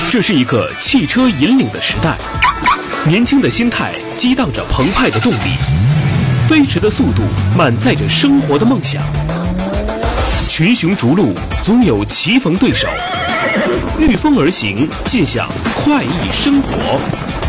这是一个汽车引领的时代，年轻的心态激荡着澎湃的动力，飞驰的速度满载着生活的梦想。群雄逐鹿，总有棋逢对手，御风而行，尽享快意生活。